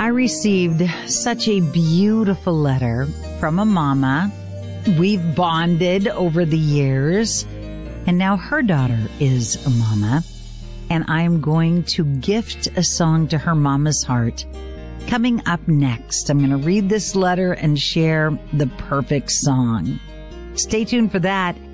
received such a beautiful letter from a mama. We've bonded over the years, and now her daughter is a mama, and I'm going to gift a song to her mama's heart. Coming up next, I'm going to read this letter and share the perfect song. Stay tuned for that.